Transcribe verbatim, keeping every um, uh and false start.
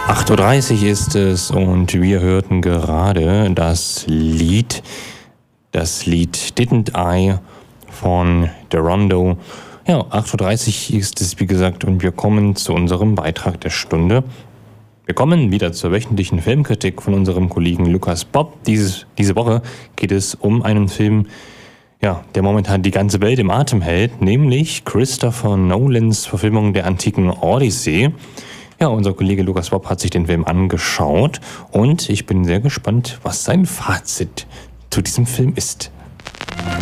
acht Uhr dreißig ist es und wir hörten gerade das Lied, das Lied Didn't I von Derondo. Ja, acht Uhr dreißig ist es, wie gesagt, und wir kommen zu unserem Beitrag der Stunde. Wir kommen wieder zur wöchentlichen Filmkritik von unserem Kollegen Lukas Bob. Dieses, diese Woche geht es um einen Film, ja, der momentan die ganze Welt im Atem hält, nämlich Christopher Nolans Verfilmung der antiken Odyssee. Ja, unser Kollege Lukas Bob hat sich den Film angeschaut und ich bin sehr gespannt, was sein Fazit zu diesem Film ist.